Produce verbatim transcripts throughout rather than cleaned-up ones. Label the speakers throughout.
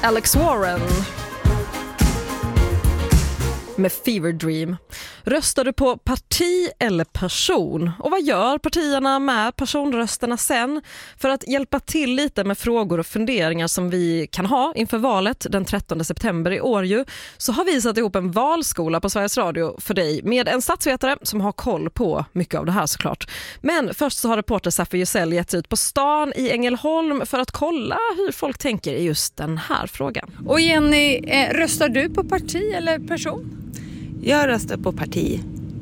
Speaker 1: Alex Warren med Fever Dream. Röstar du på parti eller person? Och vad gör partierna med personrösterna sen? För att hjälpa till lite med frågor och funderingar som vi kan ha inför valet den trettonde september i år ju, så har vi satt ihop en valskola på Sveriges Radio för dig med en statsvetare som har koll på mycket av det här såklart. Men först så har reporter Safi Gisell gett ut på stan i Ängelholm för att kolla hur folk tänker i just den här frågan.
Speaker 2: Och Jenny, röstar du på parti eller person?
Speaker 3: Jag röstar på parti.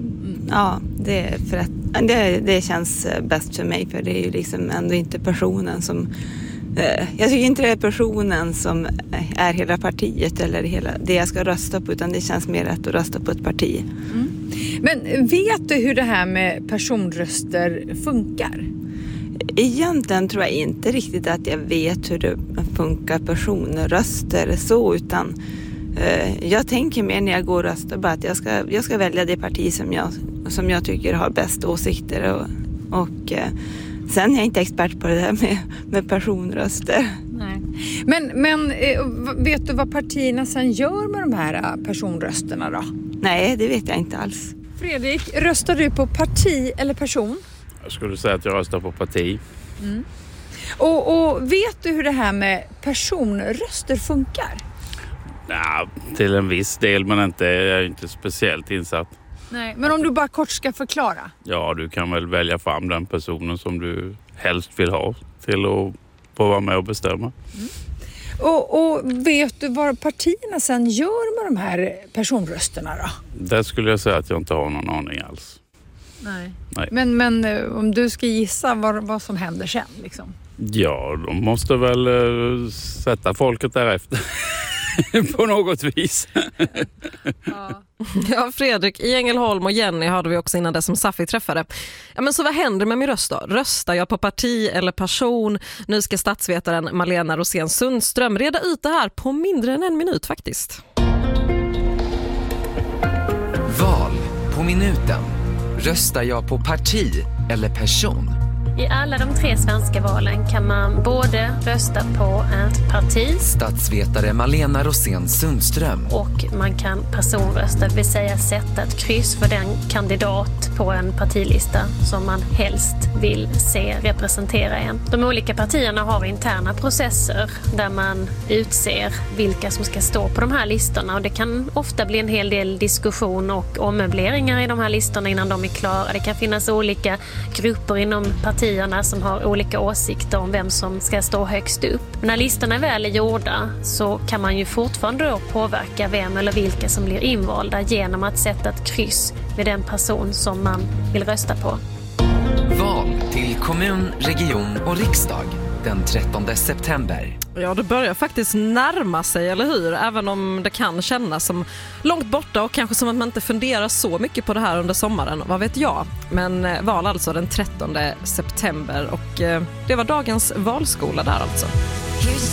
Speaker 3: Ja, det, är för att, det, det känns bäst för mig, för det är ju liksom ändå inte personen som... Eh, jag tycker inte det är personen som är hela partiet eller hela, det jag ska rösta på, utan det känns mer rätt att rösta på ett parti.
Speaker 2: Mm. Men vet du hur det här med personröster funkar?
Speaker 3: Egentligen tror jag inte riktigt att jag vet hur det funkar personröster så, utan... Jag tänker mer när jag går och röstar bara att jag ska, jag ska välja det parti som jag, som jag tycker har bäst åsikter. Och, och sen är jag inte expert på det där med, med personröster.
Speaker 2: Nej. Men, men vet du vad partierna sen gör med de här personrösterna då?
Speaker 3: Nej, det vet jag inte alls.
Speaker 2: Fredrik, röstar du på parti eller person?
Speaker 4: Jag skulle säga att jag röstar på parti.
Speaker 2: Mm. Och, och vet du hur det här med personröster funkar?
Speaker 4: Ja, till en viss del, men inte, jag är inte speciellt insatt.
Speaker 2: Nej, men om du bara kort ska förklara.
Speaker 4: Ja, du kan väl välja fram den personen som du helst vill ha till att få vara med och bestämma.
Speaker 2: Mm. Och, och vet du vad partierna sen gör med de här personrösterna då?
Speaker 4: Det skulle jag säga att jag inte har någon aning alls.
Speaker 2: Nej.
Speaker 4: Nej.
Speaker 2: Men, men om du ska gissa vad, vad som händer sen liksom?
Speaker 4: Ja, de måste väl uh, sätta folket därefter. På något vis.
Speaker 1: Ja. Ja, Fredrik i Ängelholm och Jenny hörde vi också innan det som Safi träffade. Ja, men så vad händer med min röst då? Röstar jag på parti eller person? Nu ska statsvetaren Malena Rosén Sundström reda ut det här på mindre än en minut faktiskt.
Speaker 5: Val på minuten. Röstar jag på parti eller person?
Speaker 6: I alla de tre svenska valen kan man både rösta på ett parti,
Speaker 5: statsvetare Malena Rosén Sundström,
Speaker 6: och man kan personrösta, det vill säga sätta ett kryss för den kandidat på en partilista som man helst vill se representera en. De olika partierna har interna processer där man utser vilka som ska stå på de här listorna, och det kan ofta bli en hel del diskussion och ommöbleringar i de här listorna innan de är klara. Det kan finnas olika grupper inom partiet som har olika åsikter om vem som ska stå högst upp. Men när listorna väl är gjorda så kan man ju fortfarande då påverka vem eller vilka som blir invalda genom att sätta ett kryss med den person som man vill rösta på.
Speaker 5: Val till kommun, region och riksdag den trettonde september.
Speaker 1: Ja, det börjar faktiskt närma sig, eller hur? Även om det kan kännas som långt borta och kanske som att man inte funderar så mycket på det här under sommaren. Vad vet jag? Men val alltså den trettonde september, och det var dagens valskola där alltså.